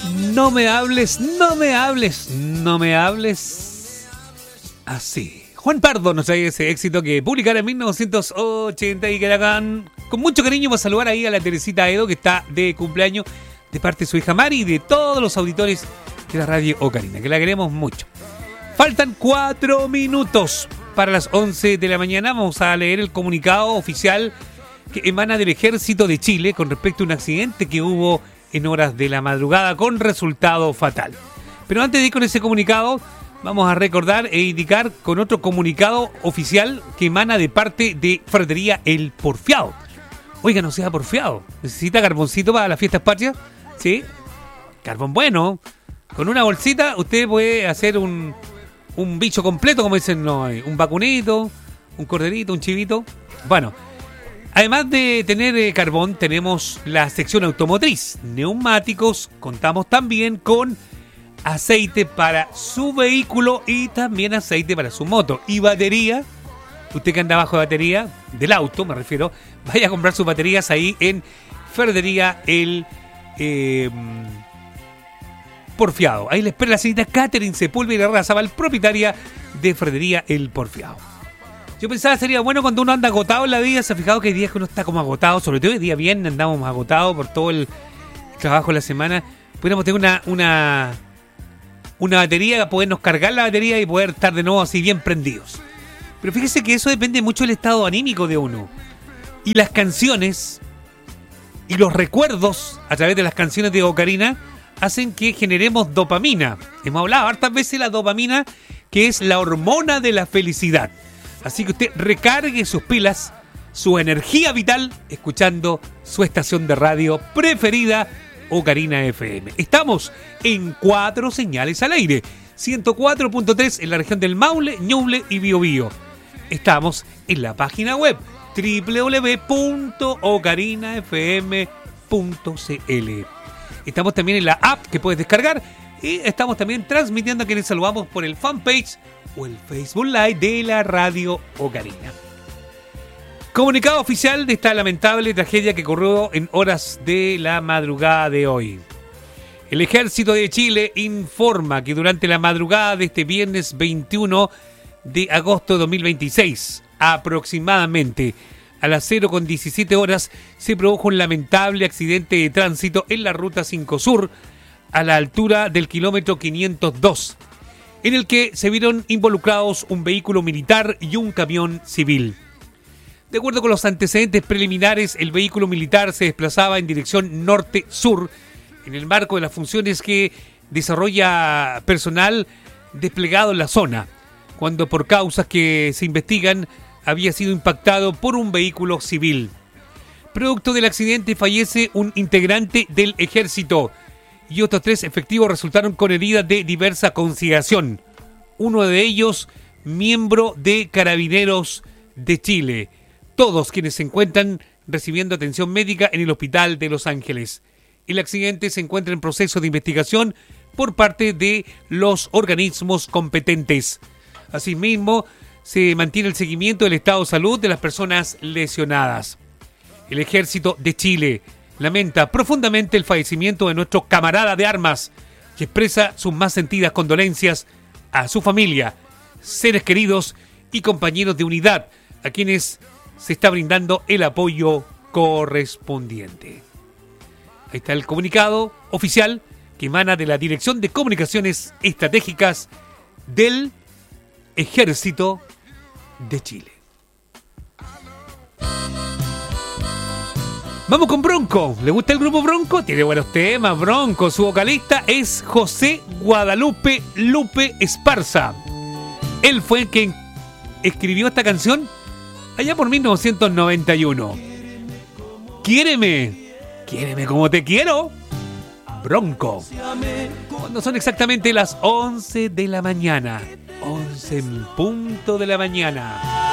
No me hables, no me hables, no me hables así. Juan Pardo nos trae ese éxito que publicara en 1980 y que con mucho cariño vamos a saludar ahí a la Teresita Edo, que está de cumpleaños de parte de su hija Mari y de todos los auditores de la radio Ocarina, que la queremos mucho. Faltan 4 minutos para las 11 de la mañana. Vamos a leer el comunicado oficial que emana del Ejército de Chile con respecto a un accidente que hubo en horas de la madrugada con resultado fatal. Pero antes de ir con ese comunicado, vamos a recordar e indicar con otro comunicado oficial que emana de parte de Ferretería El Porfiado. Oiga, no sea porfiado. ¿Necesita carboncito para las fiestas patrias? Sí. Carbón bueno. Con una bolsita usted puede hacer un bicho completo, como dicen, no, un vacunito, un corderito, un chivito. Bueno, además de tener carbón, tenemos la sección automotriz, neumáticos, contamos también con aceite para su vehículo y también aceite para su moto y batería. Usted que anda bajo de batería, del auto me refiero, vaya a comprar sus baterías ahí en Ferretería El Porfiado. Ahí le espera la señorita Catherine Sepúlveda Razabal, propietaria de Ferretería El Porfiado. Yo pensaba que sería bueno cuando uno anda agotado en la vida. ¿Se ha fijado que hay días que uno está como agotado? Sobre todo el día viernes andamos agotados por todo el trabajo de la semana. Pudiéramos tener una batería, podernos cargar la batería y poder estar de nuevo así bien prendidos. Pero fíjese que eso depende mucho del estado anímico de uno. Y las canciones y los recuerdos a través de las canciones de Ocarina hacen que generemos dopamina. Hemos hablado hartas veces de la dopamina, que es la hormona de la felicidad. Así que usted recargue sus pilas, su energía vital, escuchando su estación de radio preferida, Ocarina FM. Estamos en 4 señales al aire. 104.3 en la región del Maule, Ñuble y Biobío. Estamos en la página web www.ocarinafm.cl. Estamos también en la app que puedes descargar y estamos también transmitiendo a quienes saludamos por el fanpage o el Facebook Live de la radio Ocarina. Comunicado oficial de esta lamentable tragedia que ocurrió en horas de la madrugada de hoy. El Ejército de Chile informa que durante la madrugada de este viernes 21 de agosto de 2026, aproximadamente a las 0:17 horas, se produjo un lamentable accidente de tránsito en la Ruta 5 Sur, a la altura del kilómetro 502, en el que se vieron involucrados un vehículo militar y un camión civil. De acuerdo con los antecedentes preliminares, el vehículo militar se desplazaba en dirección norte-sur en el marco de las funciones que desarrolla personal desplegado en la zona, cuando por causas que se investigan había sido impactado por un vehículo civil. Producto del accidente fallece un integrante del ejército y otros 3 efectivos resultaron con heridas de diversa consideración. Uno de ellos, miembro de Carabineros de Chile. Todos quienes se encuentran recibiendo atención médica en el Hospital de Los Ángeles. El accidente se encuentra en proceso de investigación por parte de los organismos competentes. Asimismo, se mantiene el seguimiento del estado de salud de las personas lesionadas. El Ejército de Chile lamenta profundamente el fallecimiento de nuestro camarada de armas y expresa sus más sentidas condolencias a su familia, seres queridos y compañeros de unidad, a quienes se está brindando el apoyo correspondiente. Ahí está el comunicado oficial que emana de la Dirección de Comunicaciones Estratégicas del Ejército de Chile. Vamos con Bronco. ¿Le gusta el grupo Bronco? Tiene buenos temas. Bronco, su vocalista es José Guadalupe Lupe Esparza. Él fue quien escribió esta canción allá por 1991. Quiéreme como te quiero. Bronco. Cuando son exactamente las 11 de la mañana. 11 en punto de la mañana.